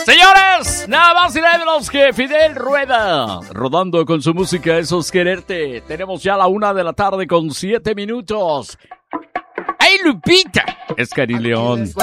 Señores, nada más y nada menos que Fidel Rueda, rodando con su música Eso es Quererte. Tenemos ya la 1:07 p.m. ¡Ay, Lupita! Es Cari León.